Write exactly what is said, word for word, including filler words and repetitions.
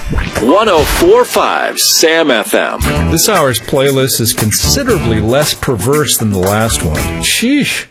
one oh four point five Sam F M. This hour's playlist is considerably less perverse than the last one. Sheesh.